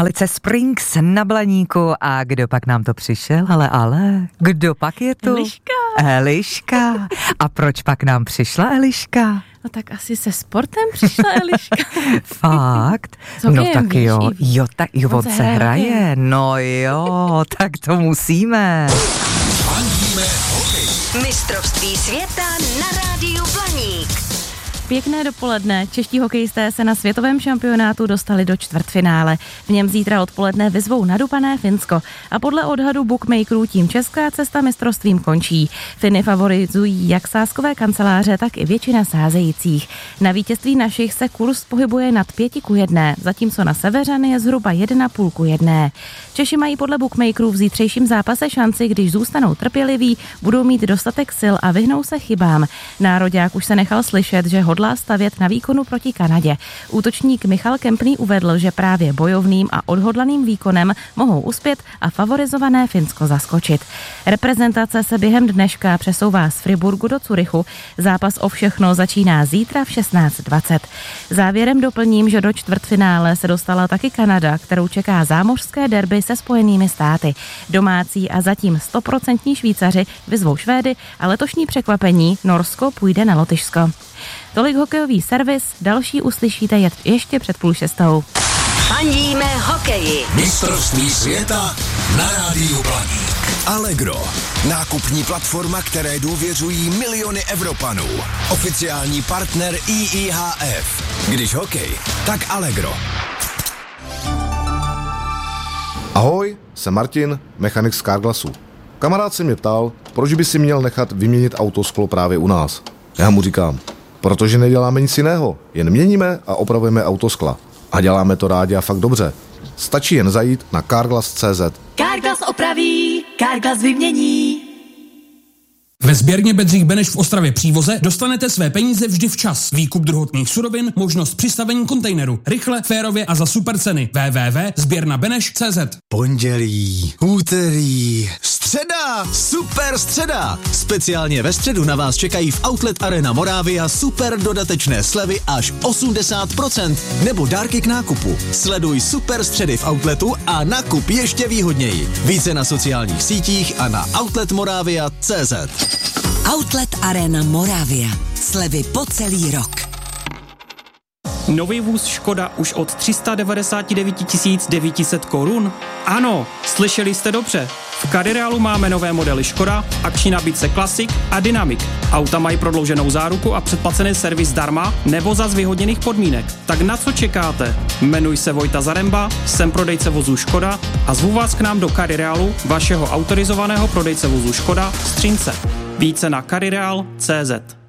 Alice Springs na Blaníku a kdo pak nám to přišel? Ale, kdo pak je tu? Eliška. A proč pak nám přišla Eliška? No tak asi se sportem přišla Eliška. Fakt? No tak jo, on se hraje. No jo, tak to musíme. Fandíme hokej. Mistrovství světa na rádiu Blaník. Pěkné dopoledne. Čeští hokejisté se na světovém šampionátu dostali do čtvrtfinále. V něm zítra odpoledne vyzvou nadupané Finsko. A podle odhadu bookmakerů tím česká cesta mistrovstvím končí. Finy favorizují jak sázkové kanceláře, tak i většina sázejících. Na vítězství našich se kurz pohybuje nad 5:1, zatímco na Severany je zhruba 1,5:1. Češi mají podle bookmakerů v zítřejším zápase šanci, když zůstanou trpěliví, budou mít dostatek sil a vyhnou se chybám. Nároďák už se nechal slyšet, že hodlá stavět na výkonu proti Kanadě. Útočník Michal Kempný uvedl, že právě bojovným a odhodlaným výkonem mohou uspět a favorizované Finsko zaskočit. Reprezentace se během dneška přesouvá z Friburgu do Curychu. Zápas o všechno začíná zítra v 16:20. Závěrem doplním, že do čtvrtfinále se dostala taky Kanada, kterou čeká zámořské derby se Spojenými státy. Domácí a zatím 100% Švýcaři vyzvou Švédy a letošní překvapení Norsko půjde na Lotyšsko. Tolik hokejový servis, další uslyšíte ještě před 5:30. Fandíme hokeji. Mistrovství světa na rádiu Blaník. Allegro. Nákupní platforma, které důvěřují miliony Evropanů. Oficiální partner IIHF. Když hokej, tak Allegro. Ahoj, jsem Martin, mechanik z Carglassu. Kamarád se mě ptal, proč by si měl nechat vyměnit autosklo právě u nás. Já mu říkám, protože neděláme nic jiného, jen měníme a opravujeme autoskla. A děláme to rádi a fakt dobře. Stačí jen zajít na carglass.cz. Carglass opraví, Carglass vymění. Ve sběrně Bedřich Beneš v Ostravě Přívoze dostanete své peníze vždy včas. Výkup druhotných surovin, možnost přistavení kontejneru. Rychle, férově a za super ceny. www.sběrnabeneš.cz. Pondělí, úterý, středa, super středa. Speciálně ve středu na vás čekají v Outlet Arena Moravia super dodatečné slevy až 80% nebo dárky k nákupu. Sleduj super středy v Outletu a nakup ještě výhodněji. Více na sociálních sítích a na outletmoravia.cz. Outlet Arena Moravia. Slevy po celý rok. Nový vůz Škoda už od 399 900 korun? Ano, slyšeli jste dobře. V Carirealu máme nové modely Škoda, akční nabídce Classic a Dynamic. Auta mají prodlouženou záruku a předplacený servis zdarma nebo za zvýhodněných podmínek. Tak na co čekáte? Jmenuji se Vojta Zaremba, jsem prodejce vozů Škoda a zvu vás k nám do Carirealu, vašeho autorizovaného prodejce vozů Škoda v Střínce. Více na carireal.cz.